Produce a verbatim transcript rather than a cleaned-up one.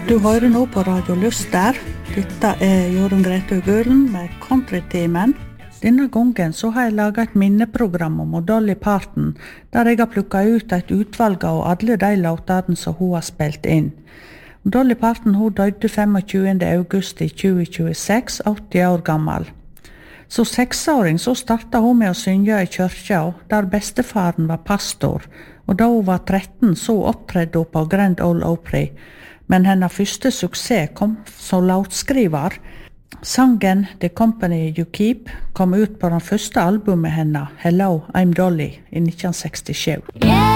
Du hører nå på Radio Lyster. Dette er Jorunn Grete Gulen med Country-timen. Denne gangen så har jeg laget et minneprogram om Dolly Parton, der jeg har plukket ut et utvalg av alle de låtene som hun har spilt inn. Dolly Parton hun døde tjuefem august i tjue tjueseks, åtti år gammel. Så seksåring så startet hun med å synge i kyrkja, der bestefaren var pastor, og da hun var tretten så opptredde hun på Grand Ole Opry. Men hennes første suksess kom som låtskriver. Sangen The Company You Keep kom ut på den første albumet henne, Hello, I'm Dolly, i nitten sekstisju. Yeah!